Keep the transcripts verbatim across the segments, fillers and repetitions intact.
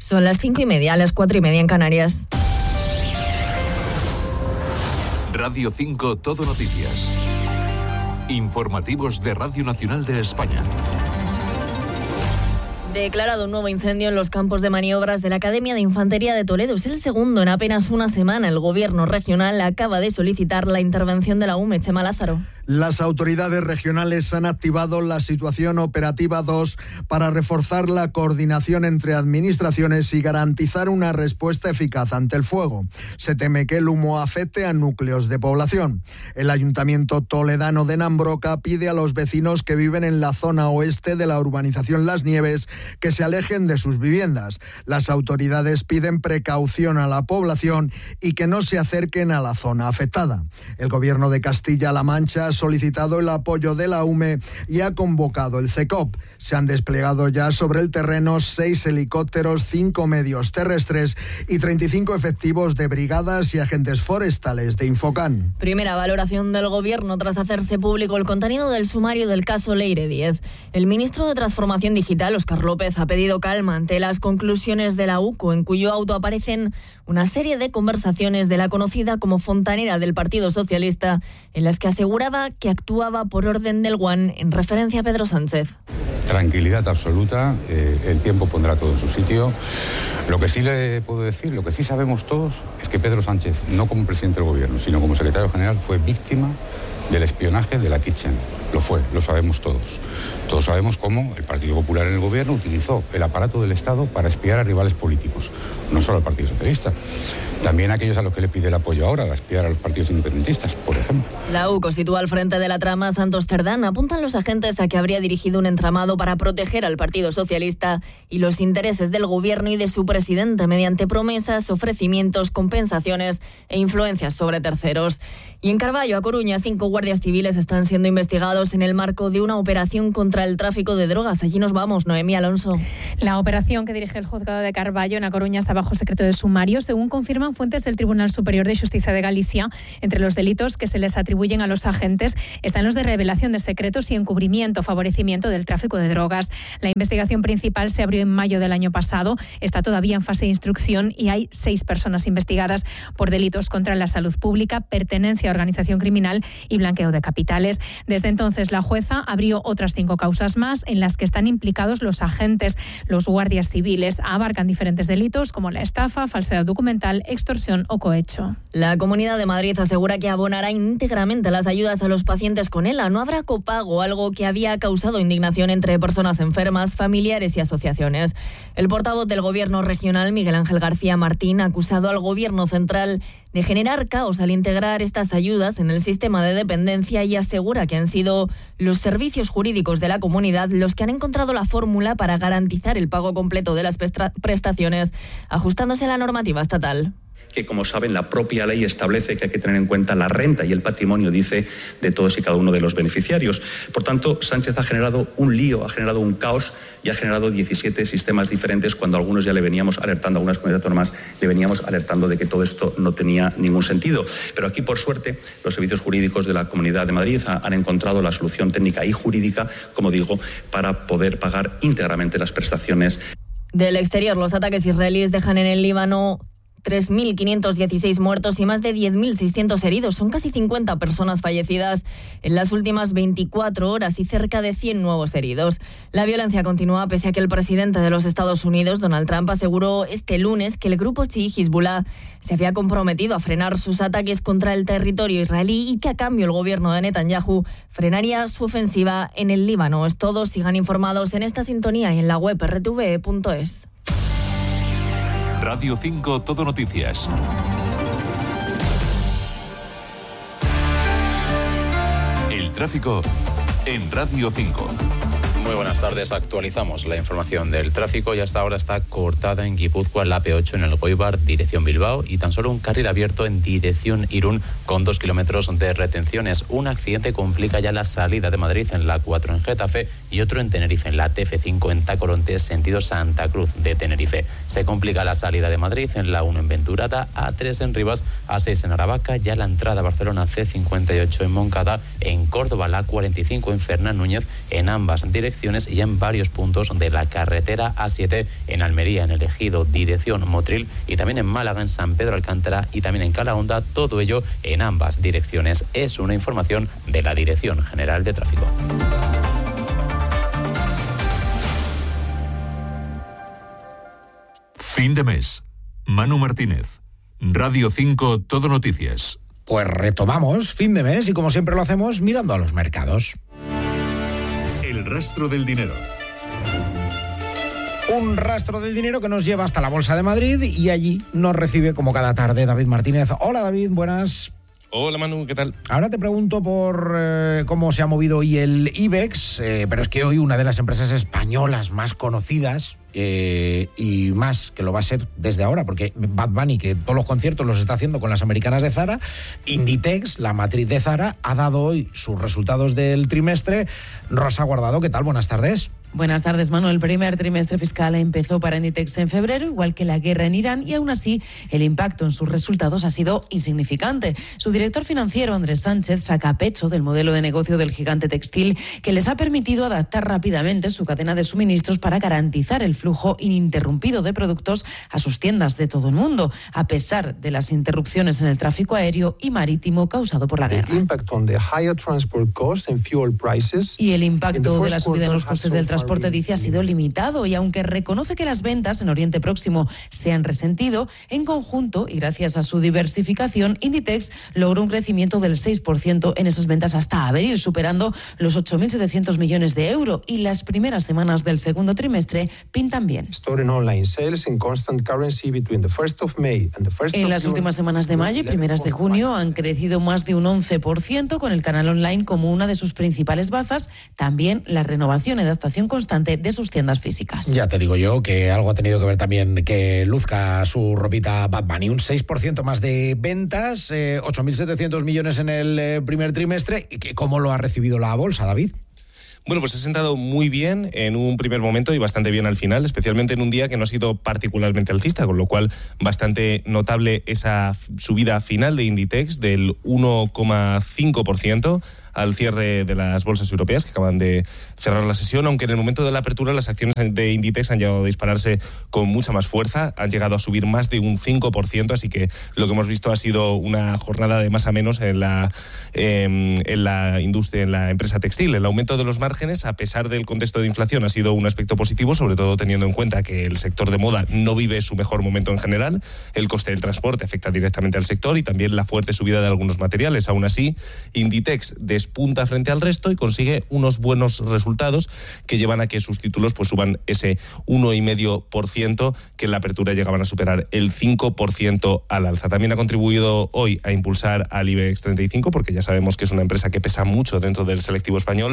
Son las cinco y media, las cuatro y media en Canarias. Radio cinco Todo Noticias. Informativos de Radio Nacional de España. Declarado un nuevo incendio en los campos de maniobras de la Academia de Infantería de Toledo. Es el segundo en apenas una semana. El gobierno regional acaba de solicitar la intervención de la U M E. Chema Lázaro. Las autoridades regionales han activado la situación operativa dos para reforzar la coordinación entre administraciones y garantizar una respuesta eficaz ante el fuego. Se teme que el humo afecte a núcleos de población. El Ayuntamiento toledano de Nambroca pide a los vecinos que viven en la zona oeste de la urbanización Las Nieves que se alejen de sus viviendas. Las autoridades piden precaución a la población y que no se acerquen a la zona afectada. El Gobierno de Castilla-La Mancha ha solicitado el apoyo de la U M E y ha convocado el CECOP. Se han desplegado ya sobre el terreno seis helicópteros, cinco medios terrestres y treinta y cinco efectivos de brigadas y agentes forestales de Infocan. Primera valoración del Gobierno tras hacerse público el contenido del sumario del caso Leire Díez. El ministro de Transformación Digital, Óscar López, ha pedido calma ante las conclusiones de la U C O, en cuyo auto aparecen una serie de conversaciones de la conocida como fontanera del Partido Socialista, en las que aseguraba que actuaba por orden del Guan en referencia a Pedro Sánchez. Tranquilidad absoluta, eh, el tiempo pondrá todo en su sitio. Lo que sí le puedo decir, lo que sí sabemos todos, es que Pedro Sánchez, no como presidente del gobierno, sino como secretario general, fue víctima del espionaje de la Kitchen. Lo fue, lo sabemos todos. Todos sabemos cómo el Partido Popular en el gobierno utilizó el aparato del Estado para espiar a rivales políticos, no solo al Partido Socialista, también a aquellos a los que le pide el apoyo ahora, a espiar a los partidos independentistas, por ejemplo. La U C O sitúa al frente de la trama Santos Cerdán. Apuntan los agentes a que habría dirigido un entramado para proteger al Partido Socialista y los intereses del gobierno y de su presidente mediante promesas, ofrecimientos, compensaciones e influencias sobre terceros. Y en Carballo, a Coruña, cinco guardias civiles están siendo investigados en el marco de una operación contra el tráfico de drogas. Allí nos vamos, Noemí Alonso. La operación que dirige el juzgado de Carballo en A Coruña está bajo secreto de sumario, según confirman fuentes del Tribunal Superior de Justicia de Galicia. Entre los delitos que se les atribuyen a los agentes están los de revelación de secretos y encubrimiento, favorecimiento del tráfico de drogas. La investigación principal se abrió en mayo del año pasado, está todavía en fase de instrucción y hay seis personas investigadas por delitos contra la salud pública, pertenencia a organización criminal y blanqueo de capitales. Desde entonces, la jueza abrió otras cinco causas más en las que están implicados los agentes. Los guardias civiles abarcan diferentes delitos como la estafa, falsedad documental, extorsión o cohecho. La Comunidad de Madrid asegura que abonará íntegramente las ayudas a los pacientes con ELA. No habrá copago, algo que había causado indignación entre personas enfermas, familiares y asociaciones. El portavoz del Gobierno regional, Miguel Ángel García Martín, ha acusado al Gobierno central de generar caos al integrar estas ayudas en el sistema de dependencia y asegura que han sido los servicios jurídicos de la comunidad los que han encontrado la fórmula para garantizar el pago completo de las prestaciones, ajustándose a la normativa estatal. Que, como saben, la propia ley establece que hay que tener en cuenta la renta y el patrimonio, dice, de todos y cada uno de los beneficiarios. Por tanto, Sánchez ha generado un lío, ha generado un caos y ha generado diecisiete sistemas diferentes cuando a algunos ya le veníamos alertando, a algunas comunidades autónomas le veníamos alertando de que todo esto no tenía ningún sentido. Pero aquí, por suerte, los servicios jurídicos de la Comunidad de Madrid han encontrado la solución técnica y jurídica, como digo, para poder pagar íntegramente las prestaciones. Del exterior, los ataques israelíes dejan en el Líbano tres mil quinientos dieciséis muertos y más de diez mil seiscientos heridos. Son casi cincuenta personas fallecidas en las últimas veinticuatro horas y cerca de cien nuevos heridos. La violencia continúa pese a que el presidente de los Estados Unidos, Donald Trump, aseguró este lunes que el grupo chií Hezbollah se había comprometido a frenar sus ataques contra el territorio israelí y que a cambio el gobierno de Netanyahu frenaría su ofensiva en el Líbano. Es todo. Sigan informados en esta sintonía y en la web erre te ve punto es. Radio cinco Todo Noticias. El tráfico en Radio cinco. Muy buenas tardes, actualizamos la información del tráfico y hasta ahora está cortada en Guipúzcoa la A P ocho en el Goibar, dirección Bilbao, y tan solo un carril abierto en dirección Irún con dos kilómetros de retenciones. Un accidente complica ya la salida de Madrid en la A cuatro en Getafe y otro en Tenerife en la T F cinco en Tacoronte, sentido Santa Cruz de Tenerife. Se complica la salida de Madrid en la uno en Venturada, A tres en Rivas, A seis en Aravaca, ya la entrada a Barcelona C cincuenta y ocho en Moncada, en Córdoba la A cuarenta y cinco en Fernán Núñez, en ambas direcciones direcciones y en varios puntos de la carretera A siete en Almería, en el Ejido, dirección Motril, y también en Málaga, en San Pedro Alcántara y también en Calahonda, todo ello en ambas direcciones. Es una información de la Dirección General de Tráfico. Fin de mes. Manu Martínez. Radio cinco Todo Noticias. Pues retomamos fin de mes y como siempre lo hacemos mirando a los mercados. El rastro del dinero. Un rastro del dinero que nos lleva hasta la Bolsa de Madrid y allí nos recibe como cada tarde David Martínez. Hola David, buenas. Hola Manu, ¿qué tal? Ahora te pregunto por eh, cómo se ha movido hoy el IBEX, eh, pero es que hoy una de las empresas españolas más conocidas eh, y más que lo va a ser desde ahora, porque Bad Bunny, que todos los conciertos los está haciendo con las americanas de Zara, Inditex, la matriz de Zara, ha dado hoy sus resultados del trimestre. Rosa Guardado, ¿qué tal? Buenas tardes. Buenas tardes, Manu. El primer trimestre fiscal empezó para Inditex en febrero, igual que la guerra en Irán, y aún así el impacto en sus resultados ha sido insignificante. Su director financiero, Andrés Sánchez, saca pecho del modelo de negocio del gigante textil que les ha permitido adaptar rápidamente su cadena de suministros para garantizar el flujo ininterrumpido de productos a sus tiendas de todo el mundo, a pesar de las interrupciones en el tráfico aéreo y marítimo causado por la guerra. Y el impacto de la subida en los costes del transporte transporte, dice, ha sido limitado, y aunque reconoce que las ventas en Oriente Próximo se han resentido, en conjunto y gracias a su diversificación, Inditex logró un crecimiento del seis por ciento en esas ventas hasta abril, superando los ocho mil setecientos millones de euros, y las primeras semanas del segundo trimestre pintan bien. En las últimas semanas de mayo y primeras de junio han crecido más de un once por ciento, con el canal online como una de sus principales bazas, también la renovación y adaptación constante de sus tiendas físicas. Ya te digo yo que algo ha tenido que ver también que luzca su ropita Bad Bunny. Un seis por ciento más de ventas, eh, ocho mil setecientos millones en el eh, primer trimestre. ¿Cómo lo ha recibido la bolsa, David? Bueno, pues ha sentado muy bien en un primer momento y bastante bien al final, especialmente en un día que no ha sido particularmente alcista, con lo cual bastante notable esa subida final de Inditex del uno coma cinco por ciento al cierre de las bolsas europeas, que acaban de cerrar la sesión, aunque en el momento de la apertura las acciones de Inditex han llegado a dispararse con mucha más fuerza, han llegado a subir más de un cinco por ciento, así que lo que hemos visto ha sido una jornada de más a menos en la, eh, en la industria, en la empresa textil. El aumento de los márgenes, a pesar del contexto de inflación, ha sido un aspecto positivo, sobre todo teniendo en cuenta que el sector de moda no vive su mejor momento en general. El coste del transporte afecta directamente al sector y también la fuerte subida de algunos materiales. Aún así, Inditex despunta frente al resto y consigue unos buenos resultados que llevan a que sus títulos pues suban ese uno coma cinco por ciento, que en la apertura llegaban a superar el cinco por ciento al alza. También ha contribuido hoy a impulsar al IBEX treinta y cinco, porque ya sabemos que es una empresa que pesa mucho dentro del selectivo español,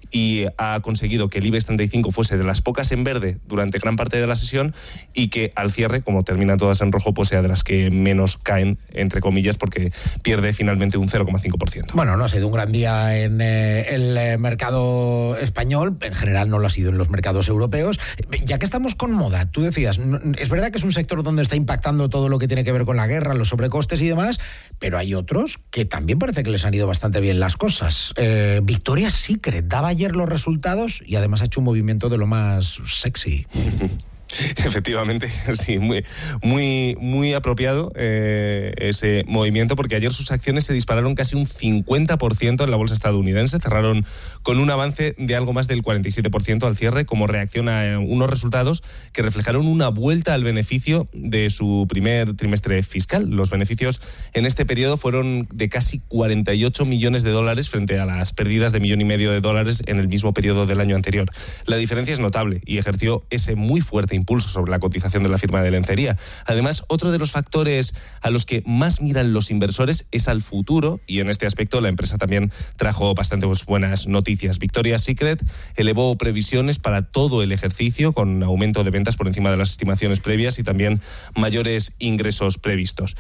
y ha conseguido que el IBEX treinta y cinco fuese de las pocas en verde durante gran parte de la sesión, y que al cierre, como terminan todas en rojo, pues sea de las que menos caen, entre comillas, porque pierde finalmente un cero coma cinco por ciento. Bueno, no ha sido un gran día en eh, el eh, mercado español, en general no lo ha sido en los mercados europeos. Ya que estamos con moda, tú decías, no, es verdad que es un sector donde está impactando todo lo que tiene que ver con la guerra, los sobrecostes y demás, pero hay otros que también parece que les han ido bastante bien las cosas. Eh, Victoria's Secret daba ayer los resultados y además ha hecho un movimiento de lo más sexy. Efectivamente, sí, muy, muy, muy apropiado eh, ese movimiento, porque ayer sus acciones se dispararon casi un cincuenta por ciento en la bolsa estadounidense, cerraron con un avance de algo más del cuarenta y siete por ciento al cierre, como reacción a unos resultados que reflejaron una vuelta al beneficio de su primer trimestre fiscal. Los beneficios en este periodo fueron de casi cuarenta y ocho millones de dólares frente a las pérdidas de millón y medio de dólares en el mismo periodo del año anterior. La diferencia es notable y ejerció ese muy fuerte impulso sobre la cotización de la firma de lencería. Además, otro de los factores a los que más miran los inversores es al futuro, y en este aspecto la empresa también trajo bastante pues, buenas noticias. Victoria's Secret elevó previsiones para todo el ejercicio, con aumento de ventas por encima de las estimaciones previas y también mayores ingresos previstos.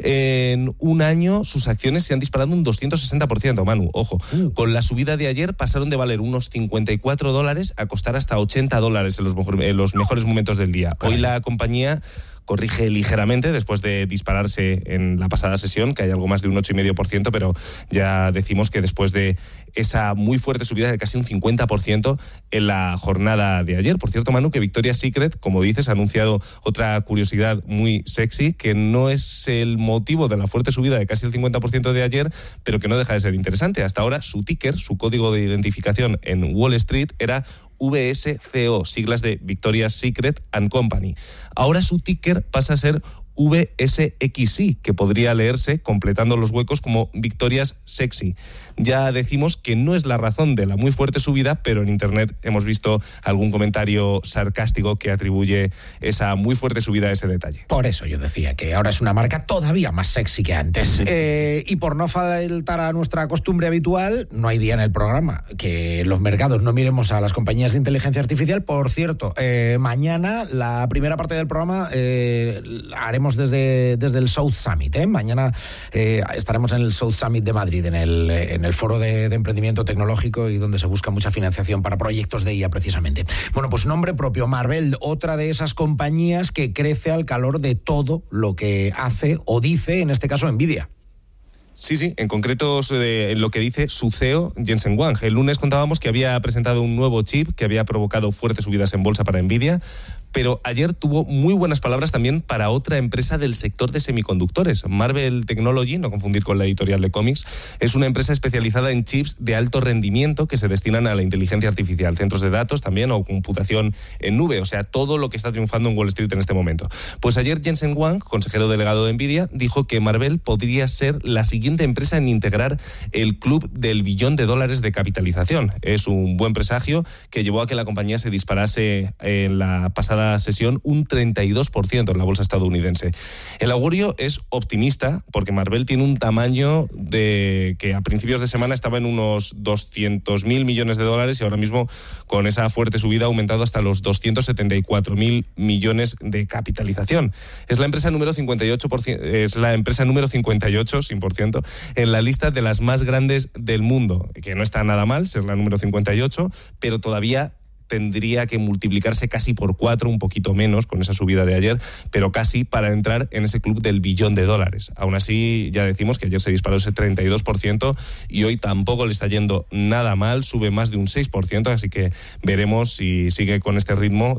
En un año sus acciones se han disparado un doscientos sesenta por ciento, Manu, ojo. Uh. Con la subida de ayer pasaron de valer unos cincuenta y cuatro dólares a costar hasta ochenta dólares en los, mejor, en los mejores momentos resultados del día. Hoy la compañía corrige ligeramente después de dispararse en la pasada sesión, que hay algo más de un ocho coma cinco por ciento, pero ya decimos que después de esa muy fuerte subida de casi un cincuenta por ciento en la jornada de ayer. Por cierto, Manu, que Victoria's Secret, como dices, ha anunciado otra curiosidad muy sexy, que no es el motivo de la fuerte subida de casi el cincuenta por ciento de ayer, pero que no deja de ser interesante. Hasta ahora su ticker, su código de identificación en Wall Street era V S C O, siglas de Victoria's Secret and Company. Ahora su ticker pasa a ser V S X I, que podría leerse, completando los huecos, como Victoria's Sexy. Ya decimos que no es la razón de la muy fuerte subida, pero en Internet hemos visto algún comentario sarcástico que atribuye esa muy fuerte subida a ese detalle. Por eso yo decía que ahora es una marca todavía más sexy que antes. Eh, y por no faltar a nuestra costumbre habitual, no hay día en el programa que en los mercados no miremos a las compañías de inteligencia artificial. Por cierto, eh, mañana la primera parte del programa eh, la haremos desde, desde el South Summit. ¿eh? Mañana eh, estaremos en el South Summit de Madrid, en el, en el foro de, de emprendimiento tecnológico y donde se busca mucha financiación para proyectos de I A precisamente. Bueno, pues nombre propio, Marvell, otra de esas compañías que crece al calor de todo lo que hace o dice, en este caso, Nvidia. Sí, sí, en concreto eh, lo que dice su C E O, Jensen Huang. El lunes contábamos que había presentado un nuevo chip que había provocado fuertes subidas en bolsa para Nvidia, pero ayer tuvo muy buenas palabras también para otra empresa del sector de semiconductores. Marvell Technology, no confundir con la editorial de cómics, es una empresa especializada en chips de alto rendimiento que se destinan a la inteligencia artificial, centros de datos también o computación en nube, o sea, todo lo que está triunfando en Wall Street en este momento. Pues ayer Jensen Huang, consejero delegado de Nvidia, dijo que Marvell podría ser la siguiente empresa en integrar el club del billón de dólares de capitalización. Es un buen presagio que llevó a que la compañía se disparase en la pasada sesión un treinta y dos por ciento en la bolsa estadounidense. El augurio es optimista porque Marvell tiene un tamaño de que a principios de semana estaba en unos doscientos mil millones de dólares y ahora mismo con esa fuerte subida ha aumentado hasta los doscientos setenta y cuatro mil millones de capitalización. Es la empresa número cincuenta y ocho por ciento, es la empresa número cincuenta y ocho, sin por ciento, en la lista de las más grandes del mundo, que no está nada mal ser la número cincuenta y ocho, pero todavía tendría que multiplicarse casi por cuatro, un poquito menos con esa subida de ayer, pero casi para entrar en ese club del billón de dólares. Aún así, ya decimos que ayer se disparó ese treinta y dos por ciento y hoy tampoco le está yendo nada mal, sube más de un seis por ciento, así que veremos si sigue con este ritmo